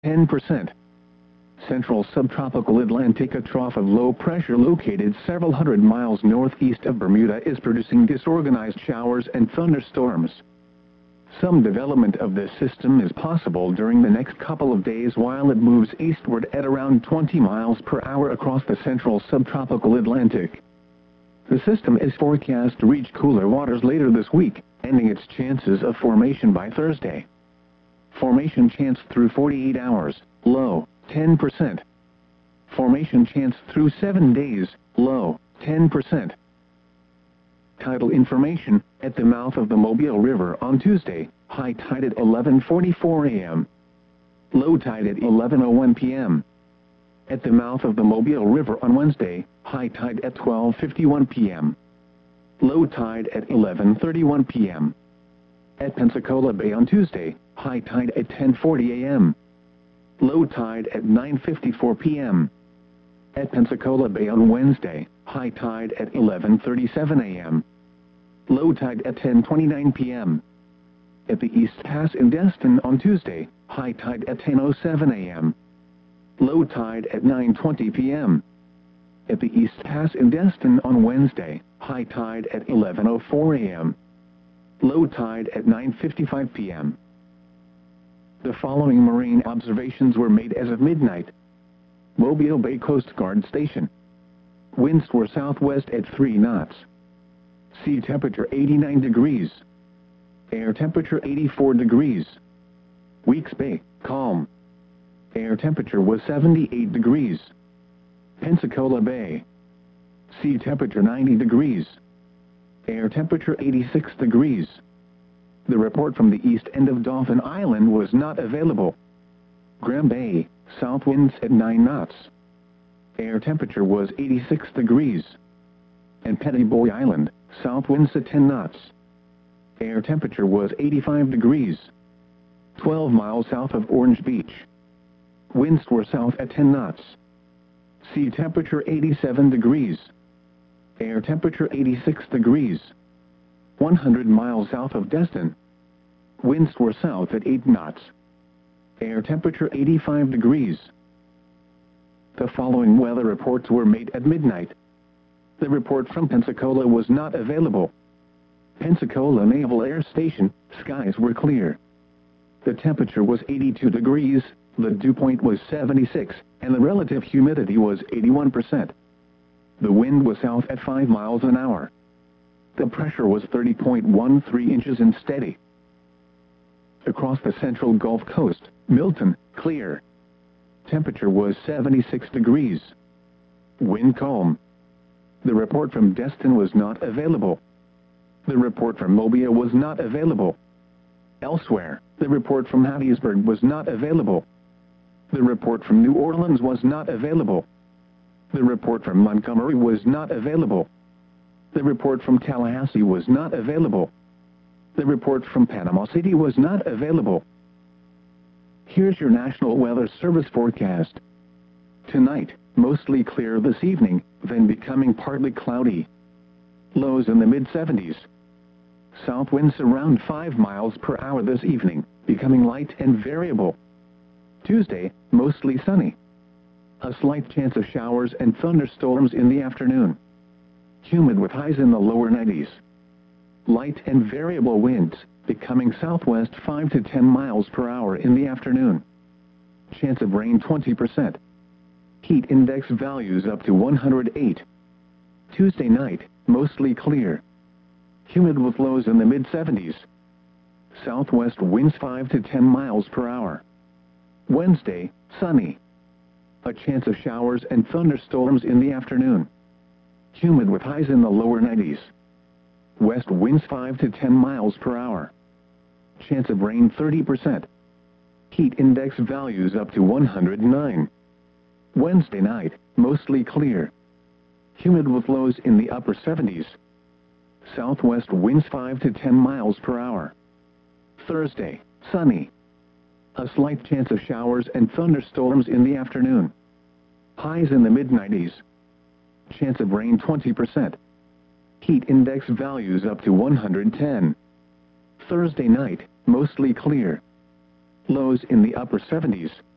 10%. Central subtropical Atlantic, a trough of low pressure located several hundred miles northeast of Bermuda, is producing disorganized showers and thunderstorms. Some development of this system is possible during the next couple of days while it moves eastward at around 20 miles per hour across the central subtropical Atlantic. The system is forecast to reach cooler waters later this week, ending its chances of formation by Thursday. Formation chance through 48 hours, low, 10%. Formation chance through 7 days, low, 10%. Tidal information, at the mouth of the Mobile River on Tuesday, high tide at 11:44 a.m. Low tide at 11:01 p.m. At the mouth of the Mobile River on Wednesday, high tide at 12:51 p.m. Low tide at 11:31 p.m. At Pensacola Bay on Tuesday, high tide at 10:40 a.m. Low tide at 9:54 p.m. At Pensacola Bay on Wednesday, high tide at 11:37 a.m. Low tide at 10:29 p.m. At the East Pass in Destin on Tuesday, high tide at 10:07 a.m. Low tide at 9:20 p.m. At the East Pass in Destin on Wednesday, high tide at 11:04 a.m. Low tide at 9:55 p.m. The following marine observations were made as of midnight. Mobile Bay Coast Guard Station. Winds were southwest at 3 knots. Sea temperature 89 degrees. Air temperature 84 degrees. Weeks Bay, calm. Air temperature was 78 degrees. Pensacola Bay. Sea temperature 90 degrees. Air temperature 86 degrees. The report from the east end of Dauphin Island was not available. Graham Bay, south winds at 9 knots. Air temperature was 86 degrees. And Petty Boy Island, south winds at 10 knots. Air temperature was 85 degrees. 12 miles south of Orange Beach. Winds were south at 10 knots. Sea temperature 87 degrees. Air temperature 86 degrees. 100 miles south of Destin. Winds were south at 8 knots. Air temperature 85 degrees. The following weather reports were made at midnight. The report from Pensacola was not available. Pensacola Naval Air Station, skies were clear. The temperature was 82 degrees, the dew point was 76, and the relative humidity was 81%. The wind was south at 5 miles an hour. The pressure was 30.13 inches and steady. Across the central Gulf Coast, Milton, clear. Temperature was 76 degrees. Wind calm. The report from Destin was not available. The report from Mobile was not available. Elsewhere, the report from Hattiesburg was not available. The report from New Orleans was not available. The report from Montgomery was not available. The report from Tallahassee was not available. The report from Panama City was not available. Here's your National Weather Service forecast. Tonight, mostly clear this evening, then becoming partly cloudy. Lows in the mid-70s. South winds around 5 miles per hour this evening, becoming light and variable. Tuesday, mostly sunny. A slight chance of showers and thunderstorms in the afternoon. Humid with highs in the lower 90s. Light and variable winds, becoming southwest 5 to 10 miles per hour in the afternoon. Chance of rain 20%. Heat index values up to 108. Tuesday night, mostly clear. Humid with lows in the mid-70s. Southwest winds 5 to 10 miles per hour. Wednesday, sunny. A chance of showers and thunderstorms in the afternoon. Humid with highs in the lower 90s. West winds 5 to 10 miles per hour. Chance of rain 30%. Heat index values up to 109. Wednesday night, mostly clear. Humid with lows in the upper 70s. Southwest winds 5 to 10 miles per hour. Thursday, sunny. A slight chance of showers and thunderstorms in the afternoon. Highs in the mid-90s. Chance of rain 20%. Heat index values up to 110. Thursday night, mostly clear. Lows in the upper 70s.